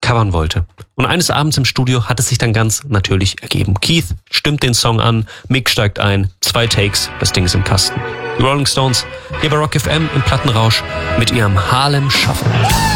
covern wollte. Und eines Abends im Studio hat es sich dann ganz natürlich ergeben. Keith stimmt den Song an, Mick steigt ein, 2 Takes, das Ding ist im Kasten. Die Rolling Stones hier bei Rock FM im Plattenrausch mit ihrem Harlem Shuffle.